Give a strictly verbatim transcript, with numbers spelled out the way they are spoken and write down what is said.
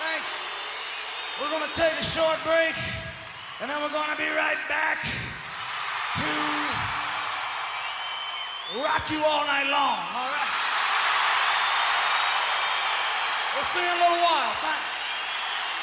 Thanks. We're gonna take a short break, and then we're gonna be right back to rock you all night long, all right? We'll see you in a little while. Thanks.